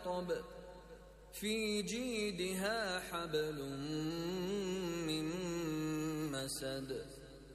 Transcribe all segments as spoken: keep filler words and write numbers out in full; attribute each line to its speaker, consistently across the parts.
Speaker 1: حطب في جيدها حبل من مسد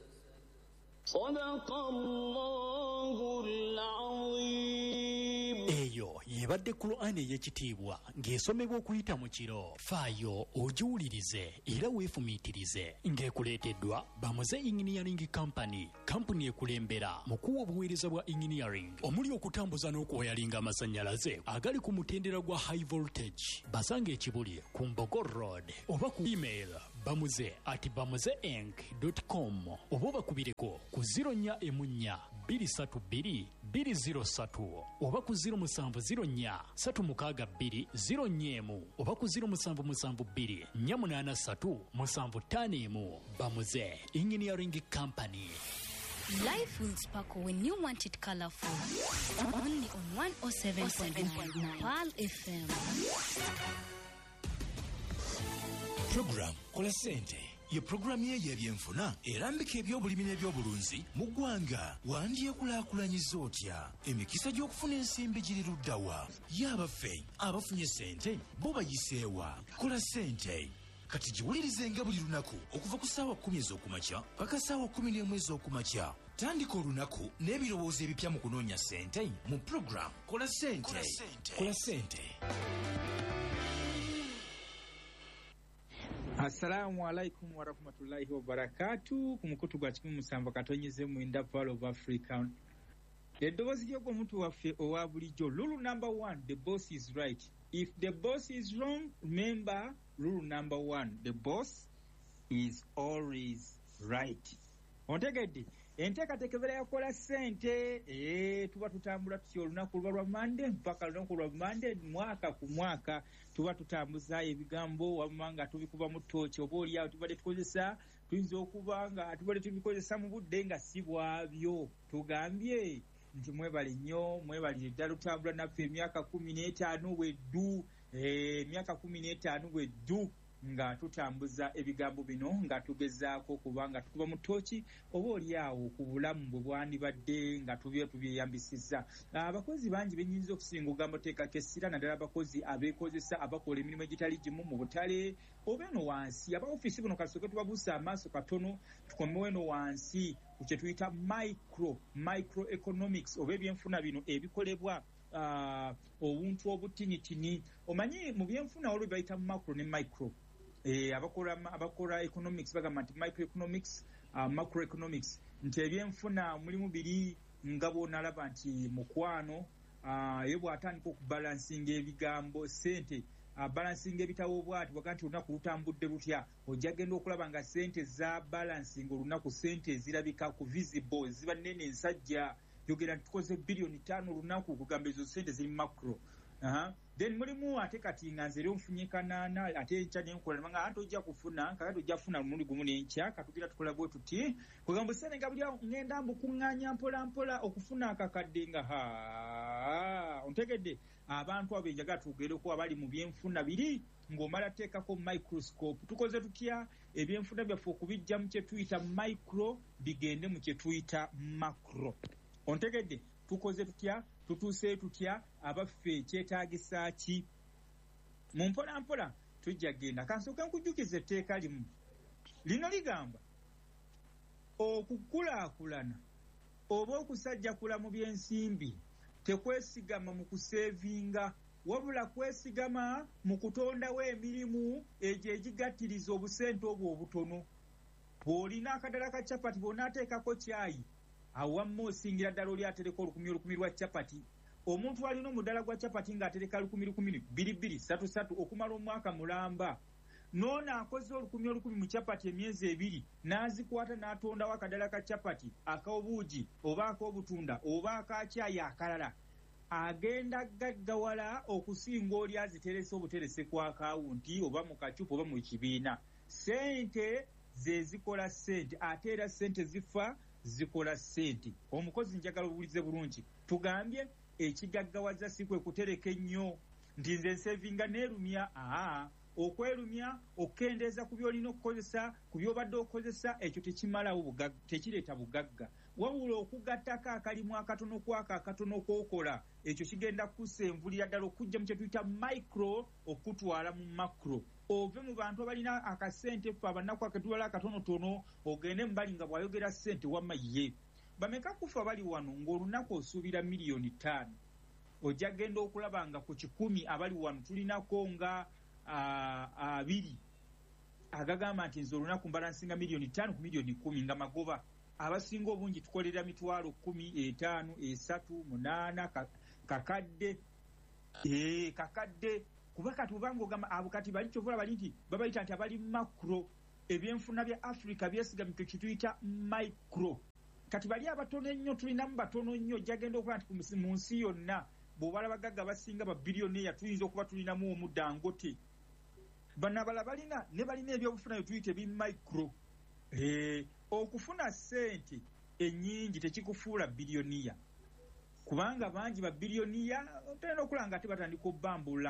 Speaker 2: صدق الله العظيم.
Speaker 3: Eyo yebadde Qur'ani ey'ekitiibwa ng'esomebwa okuyita mu kiro. Faayo ogiwulirize era weefumiitirize ng'ekuleeteddwa Bamuze Engineering Company, kampuni ekulembera mu kuwa obuweereza bwa engineering omuli okutambuza n'okuwayalinga amasannyalaze agali ku mutendera gwa high voltage. Basanga ekibuli ku Mbogo Road oba ku email bamuze at bamuzeinc dot com oba obakubireko ku zero nnya emu nnya bbiri ssatu bbiri bbiri zero ssatu oba ku zero musanvu zero nnya ssatu mukaaga bbiri zero nnya emu oba ku zero musanvu musanvu bbiri nnya munaana ssatu musanvu ttaano emu. Bamuze Engineering Company.
Speaker 4: Life will sparkle when you want it colorful. Only on one oh seven point nine Pearl F M.
Speaker 5: Program Kola Sente ye programu ye y'ebyenfuna erambika ebyobulimi n'ebyobulunzi mu ggwanga. Wandyekulaakulanyiza otya? Emikisa gy'okufuna ensimbi giri luddawa? Y'abaffe abafunye sente bo bayiseewa? Kola Sente kati giwulirize nga buli lunaku okuva ku ssaawa kkumi ez'okumakya paka ssaawa kkumi n'emu ez'okumakya. Tandika olunaku n'ebirowoozo ebipya mu kunoonya sente mu program Kola Sente. Kola Sente.
Speaker 6: Assalamu alaikum wa rahmatullahi wa barakatuh. Kumukutu gwa kikumi musanvu katonyeze mwenda Pearl of Africa. Eddoboozi ly'omuntu waffe owa bulijjo. Rule number one, the boss is right. If the boss is wrong, remember rule number one, the boss is always right. Ontegedde enteekateekebera yakola ssente ee tuba tutambula tutya olunaku luba lwa Mande mpaka lunaku lwa Mande mwaka ku mwaka tuba tutambuza ebigambo wamma nga tubikuba mu ttooki oba oliawo tubadde tukozesa tuyinza okuba nga tubadde tubikozesa mu budde nga si bwabyo. Tugambye nti mwebale nnyo mwebalire ddala tutambula naffe emyaka kumi n'etaano weddu emyaka kumi n'etaano weddu nga tutambuza ebigambo bino nga tugezaako kubanga tukuba mu ttooki oba oliawo ku bulamu bwe bwandibadde nga tubye tubyeyambisizza. Abakozi bangi benyinza okusinga ogamba teekako essira naddala abakozi abeekozesa abakola emirimu egitali gimu mu butale oba eno wansi aba ofiisi buno kasooke tubabuusa amaaso katono tukomewo eno wansi ku kye tuyita micro micro economics oba ebyenfuna bino ebikolebwa uh, obuntu obutinitini. Omanyi mu byenfuna olwo bayita macro ne micro. Eh, abakola abakola economics bagamba nti microeconomics uh, macroeconomics nti ebyenfuna mulimu biri nga bw'onalaba nti mukwano uh, ye bw'atandika okubalansinga ebigambo sente uh, balansinga ebitabo bwati waga nti olunaku lutambudde lutya ojja genda okulaba nga sente za balancing olunaku sente zirabika ku visible ziba nene ensajja yogera nti tukoze biliyoni ttaano olunaku kugamba ezo sente ziri macro. Aha. Then mulimu ate kati nga nze leo mfunye kanaana ate enkya nenkola nga ate ojja kufuna kakati ojja kufuna mulundi gumu n'enkya katugira tukola bwe tuti kugamba sene nga buli ngenda mbukuŋŋaanya mpola mpola okufuna akakadde nga ha ontegedde abantu abo enjagala tugereko abali mu byenfuna biri ng'omala teekako microscope tukoze tutya ebyenfuna byaffe okubijja mu kye tuyita micro bigende mu kye tuyita macro. Ontegedde tukoze tutya tutuuse tutya abaffe ekyetaagisa ki mu mpola mpola tujja genda kansooka nkujjukiza etteeka limu lino ligamba okukulaakulana oba okusajjakula mu byensimbi tekwesigama mu kuseevinga wabula kwesigama mu kutondawo emirimu egyo egigattiriza obusente obwo obutono. Bw'olina akadala ka capati bw'onaateekako kyayi awamma osingira ddala oli atereka olukumi olukumi lwa capati. Omuntu alina omuddala gwa capati ng'atereka lukumi lukumi bbiri bbiri ssatu ssatu okumala omwaka mulamba n'ono akoze olukumi olukumi mu capati emyezi ebiri n'azikwata n'atondawo akadala ka capati ak'obuugi oba ak'obutunda oba akakyayi akalala agenda gaggawala okusinga oli aziterese obuterese ku akawunti oba mu kacupa oba mu kibiina. Sente ze zikola sente ate era sente zifa zikola sente. Omukozi njagala obuulize bulungi tugambye ekigaggawaza si kwe kutereka ennyo nti nze nsevinga neerumya. Aa okwerumya okukendeeza ku byolina okukozesa ku byobadde okukozesa ekyo tekimalawo bugagga tekireeta bugagga wabula okugattako akalimu akatono kwako akatono k'okola ekyo kigenda kusenvulira ddala okujja mu kye tuyita micro okutwala mu macro. Ove mu bantu abalina akasente ffe abannaku akatwala akatonotono ogende mu bali nga bw'ayogera ssente wamma ye. Bameka kufa bali wano ng'olunaku osuubira miliyoni ttaano. Ojja genda okulaba nga ku kikumi abali wano tulinako nga abiri agagamba nti nze olunaku mbala nsinga miliyoni ttaano ku miliyoni kumi nga magoba. Abasinga obungi tukolera mitwalo kumi, etaano, esatu, munaana, kakadde. Ee, kakadde. Kuba kati ubanga ogamba abo kati bali kyovula bali nti babayita nti abali macro. Ebyenfuna bya Africa byesiga mu kituyita micro. Kati bali abatono ennyo tulinamu batono nnyo jagenda okuba nti mu nsi yonna bw'obala bagagga basinga ba bilioneya tuyinza okuba tulinamu omu Dangote. Bano abala balina ne balina ebyobufuna bye tuyita ebi micro. Eh, okufuna ssente ennyingi tekikufuula bilioneya. Kubanga bangi ba bilioneya otenda okulanga ate batandika obbambula